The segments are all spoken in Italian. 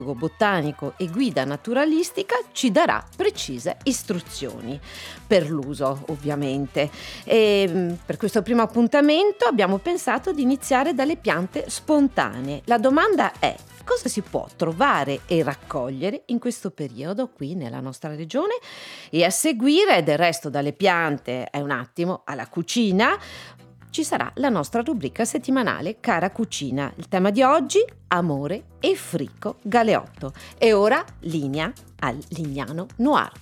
botanico e guida naturalistica, ci darà precise istruzioni per l'uso, ovviamente. E per questo primo appuntamento abbiamo pensato di iniziare dalle piante spontanee. La domanda è: cosa si può trovare e raccogliere in questo periodo qui nella nostra regione? E a seguire, del resto dalle piante è un attimo alla cucina, ci sarà la nostra rubrica settimanale Cara Cucina. Il tema di oggi: amore e frico galeotto. E ora linea al Lignano Noir.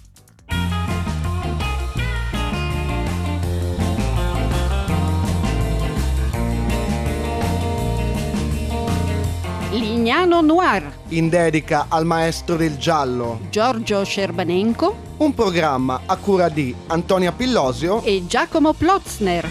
Lignano Noir, in dedica al maestro del giallo, Giorgio Scerbanenko, un programma a cura di Antonia Pillosio e Giacomo Plotzner.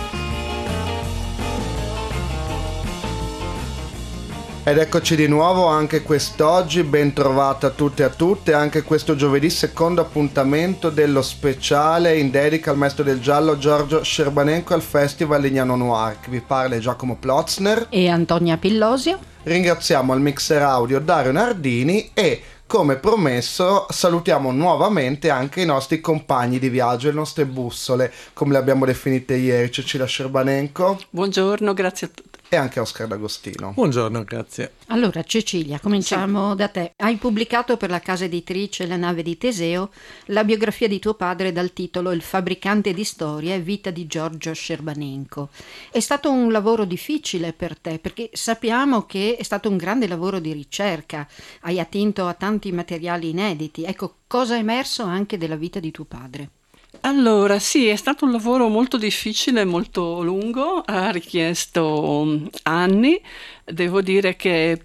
Ed eccoci di nuovo anche quest'oggi, ben trovata a tutti e a tutte, anche questo giovedì, secondo appuntamento dello speciale in dedica al maestro del giallo Giorgio Scerbanenko al Festival Lignano Noir. Che vi parla è Giacomo Plotzner E Antonia Pillosio. Ringraziamo al mixer audio Dario Nardini e, come promesso, salutiamo nuovamente anche i nostri compagni di viaggio, le nostre bussole, come le abbiamo definite ieri, Cecilia Scerbanenko. Buongiorno, grazie a tutti. E anche Oscar D'Agostino. Buongiorno, grazie. Allora, Cecilia, cominciamo da te. Hai pubblicato per la casa editrice La nave di Teseo la biografia di tuo padre dal titolo Il fabbricante di storie, vita di Giorgio Scerbanenko. È stato un lavoro difficile per te, perché sappiamo che è stato un grande lavoro di ricerca. Hai attinto a tanti materiali inediti. Ecco, cosa è emerso anche della vita di tuo padre? Allora, sì, è stato un lavoro molto difficile, molto lungo, ha richiesto anni. Devo dire che è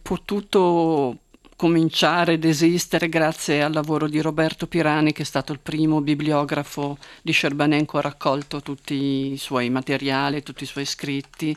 potuto cominciare ad esistere grazie al lavoro di Roberto Pirani, che è stato il primo bibliografo di Scerbanenko, ha raccolto tutti i suoi materiali, tutti i suoi scritti.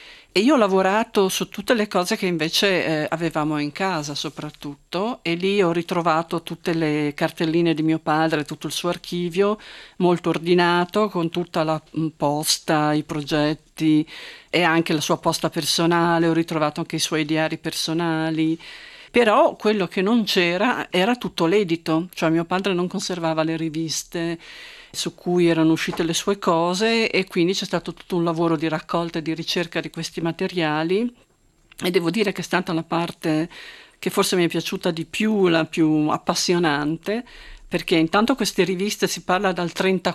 E io ho lavorato su tutte le cose che invece avevamo in casa soprattutto, e lì ho ritrovato tutte le cartelline di mio padre, tutto il suo archivio molto ordinato, con tutta la posta, i progetti e anche la sua posta personale. Ho ritrovato anche i suoi diari personali. Però quello che non c'era era tutto l'edito, cioè mio padre non conservava le riviste su cui erano uscite le sue cose, e quindi c'è stato tutto un lavoro di raccolta e di ricerca di questi materiali, e devo dire che è stata la parte che forse mi è piaciuta di più, la più appassionante, perché intanto queste riviste si parla dal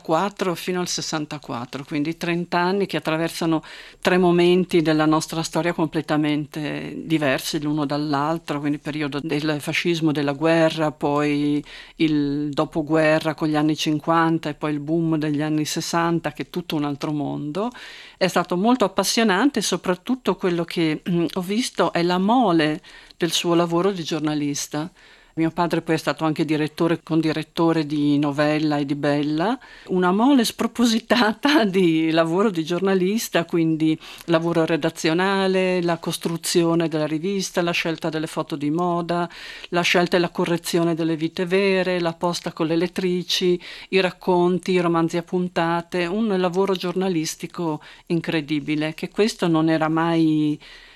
34 fino al 64, quindi 30 anni che attraversano 3 momenti della nostra storia completamente diversi l'uno dall'altro, quindi il periodo del fascismo, della guerra, poi il dopoguerra con gli anni 50 e poi il boom degli anni 60, che è tutto un altro mondo. È stato molto appassionante, e soprattutto quello che ho visto è la mole del suo lavoro di giornalista. Mio padre poi è stato anche condirettore di Novella e di Bella, una mole spropositata di lavoro di giornalista, quindi lavoro redazionale, la costruzione della rivista, la scelta delle foto di moda, la scelta e la correzione delle vite vere, la posta con le lettrici, i racconti, i romanzi a puntate, un lavoro giornalistico incredibile, che questo non era mai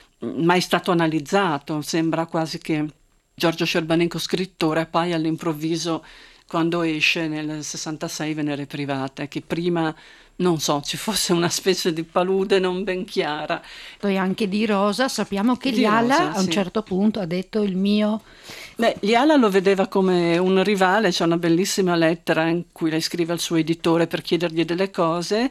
stato analizzato. Sembra quasi che Giorgio Scerbanenko scrittore poi all'improvviso, quando esce nel 66 Venere private, che prima, non so, ci fosse una specie di palude non ben chiara. E anche di Rosa, sappiamo che Di Liala Rosa, a un sì. certo punto ha detto il mio... Liala lo vedeva come un rivale. C'è una bellissima lettera in cui lei scrive al suo editore per chiedergli delle cose,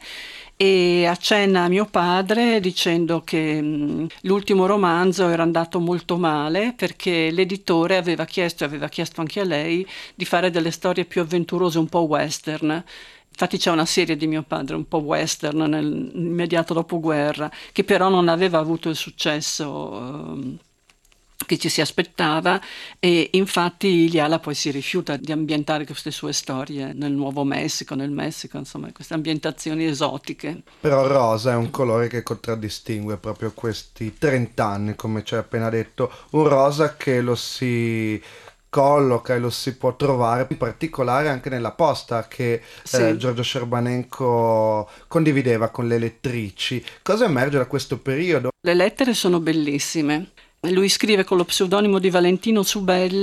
e accenna a mio padre dicendo che l'ultimo romanzo era andato molto male perché l'editore aveva chiesto, e aveva chiesto anche a lei, di fare delle storie più avventurose, un po' western. Infatti c'è una serie di mio padre un po' western nell'immediato dopoguerra, che però non aveva avuto il successo che ci si aspettava, e infatti Liala poi si rifiuta di ambientare queste sue storie nel Nuovo Messico, nel Messico, insomma, queste ambientazioni esotiche. Però rosa è un colore che contraddistingue proprio questi 30 anni, come ci hai appena detto, un rosa che lo si colloca e lo si può trovare in particolare anche nella posta che Sì. Giorgio Scerbanenko condivideva con le lettrici. Cosa emerge da questo periodo? Le lettere sono bellissime. Lui scrive con lo pseudonimo di Valentino Subella